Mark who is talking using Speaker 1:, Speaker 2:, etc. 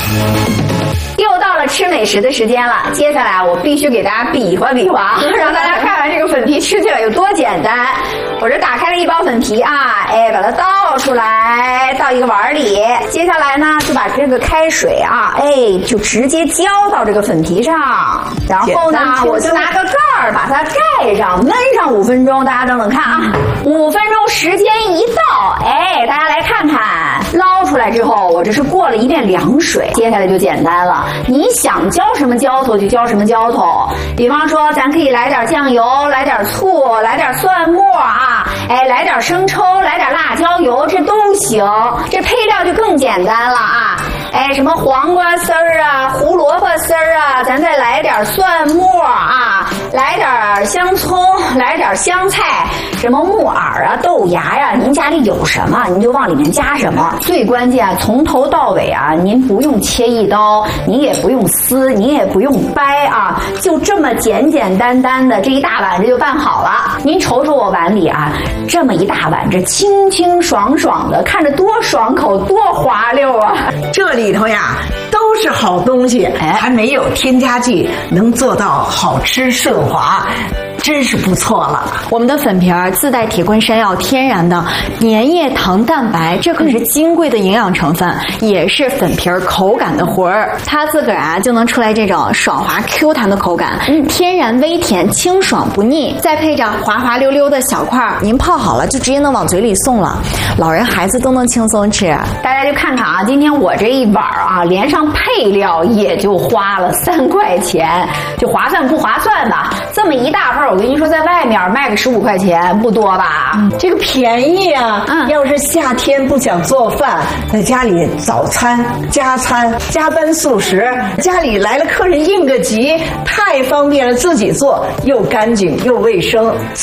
Speaker 1: 又到了吃美食的时间了，接下来我必须给大家比划比划，让大家看看这个粉皮吃起来有多简单。我这打开了一包粉皮啊，把它倒出来，倒一个碗里。接下来呢，就把这个开水啊，就直接浇到这个粉皮上。然后呢，我就拿个盖儿把它盖上，焖上5分钟。大家等等看啊，5分钟时间一到，大家来看看，捞出来之后，我这是过了一遍凉水。接下来就简单了，你想浇什么浇头就浇什么浇头。比方说，咱可以来点酱油，来点醋，来点蒜末啊，来点生抽，来点辣椒油，这都行。这配料就更简单了啊，什么黄瓜丝儿啊，胡萝卜丝儿啊，咱再来点蒜末啊，来点香葱，来点香菜，什么木耳啊、豆芽呀，您家里有什么您就往里面加什么。最关键从头到尾啊，您不用切一刀，您也不用撕，您也不用掰啊，就这么简简单单的这一大碗这就办好了。您瞅瞅我碗里啊，这么一大碗，这清清爽爽的，看着多爽口多滑溜啊。
Speaker 2: 这里头呀都是好东西，还没有添加剂，能做到好吃顺滑，真是不错了。
Speaker 3: 我们的粉皮儿自带铁观山药天然的粘液糖蛋白，这可是金贵的营养成分，也是粉皮儿口感的魂儿。它自个儿啊就能出来这种爽滑 Q 弹的口感，天然微甜，清爽不腻，再配上滑滑溜溜的小块儿，您泡好了就直接能往嘴里送了，老人孩子都能轻松吃。
Speaker 1: 大家就看看啊，今天我这一碗啊，连上配料也就花了3块钱，就划算不划算吧？这么一大份，我跟你说，在外面卖个15块钱，不多吧？
Speaker 2: 这个便宜啊！要是夏天不想做饭，在家里早餐、加餐、加班速食，家里来了客人应个急，太方便了，自己做又干净又卫生。